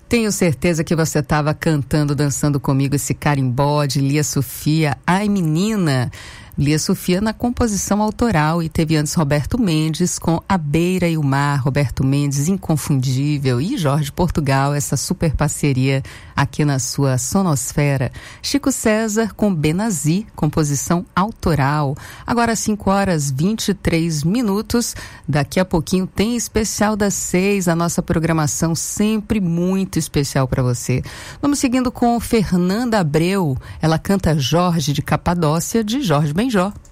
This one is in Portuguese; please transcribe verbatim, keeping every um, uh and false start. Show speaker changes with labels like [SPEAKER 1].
[SPEAKER 1] Tenho certeza que você estava cantando, dançando comigo esse carimbó de Lia Sofia. Ai, menina! Lia Sofia na composição autoral, e teve antes Roberto Mendes com A Beira e o Mar. Roberto Mendes, inconfundível, e Jorge Portugal, essa super parceria aqui na sua sonosfera. Chico César com Benazzi, composição autoral. Agora cinco horas e vinte e três minutos. Daqui a pouquinho tem especial das seis, a nossa programação sempre muito especial para você. Vamos seguindo com Fernanda Abreu. Ela canta Jorge de Capadócia, de Jorge Benjor.